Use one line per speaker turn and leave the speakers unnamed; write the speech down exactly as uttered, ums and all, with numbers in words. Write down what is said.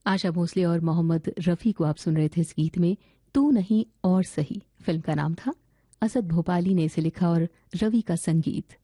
आशा भोसले और मोहम्मद रफ़ी को आप सुन रहे थे इस गीत में। तू नहीं और सही फिल्म का नाम था। असद भोपाली ने इसे लिखा और रवि का संगीत।